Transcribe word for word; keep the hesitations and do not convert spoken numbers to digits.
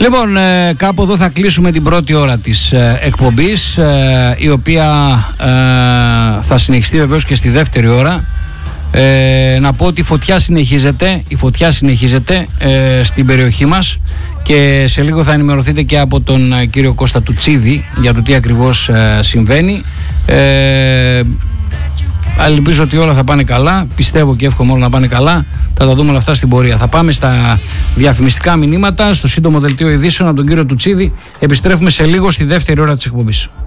Λοιπόν, ε, κάπου εδώ θα κλείσουμε την πρώτη ώρα της ε, εκπομπής, ε, η οποία ε, θα συνεχιστεί βεβαίως και στη δεύτερη ώρα. Ε, να πω ότι η φωτιά συνεχίζεται, η φωτιά συνεχίζεται ε, στην περιοχή μας και σε λίγο θα ενημερωθείτε και από τον ε, κύριο Κώστα Τουτσίδη για το τι ακριβώς ε, συμβαίνει. Ε, ελπίζω ότι όλα θα πάνε καλά, πιστεύω και εύχομαι όλα να πάνε καλά. Θα τα δούμε όλα αυτά στην πορεία. Θα πάμε στα διαφημιστικά μηνύματα, στο σύντομο δελτίο ειδήσεων από τον κύριο Τουτσίδη. Επιστρέφουμε σε λίγο στη δεύτερη ώρα της εκπομπής.